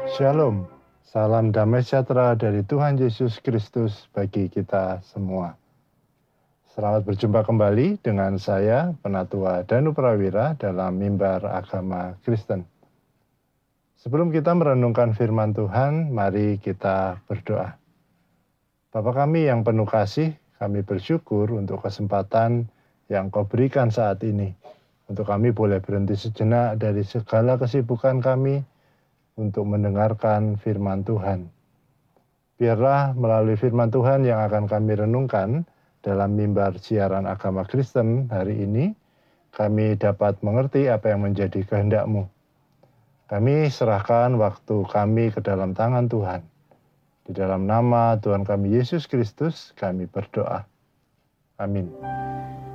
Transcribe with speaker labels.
Speaker 1: Shalom, salam damai sejahtera dari Tuhan Yesus Kristus bagi kita semua. Selamat berjumpa kembali dengan saya, Penatua Danu Prawira dalam Mimbar Agama Kristen. Sebelum kita merenungkan firman Tuhan, mari kita berdoa. Bapa kami yang penuh kasih, kami bersyukur untuk kesempatan yang Kau berikan saat ini. Untuk kami boleh berhenti sejenak dari segala kesibukan kami, untuk mendengarkan firman Tuhan. Biarlah melalui firman Tuhan yang akan kami renungkan dalam mimbar siaran agama Kristen hari ini, kami dapat mengerti apa yang menjadi kehendak-Mu. Kami serahkan waktu kami ke dalam tangan Tuhan. Di dalam nama Tuhan kami Yesus Kristus, kami berdoa. Amin.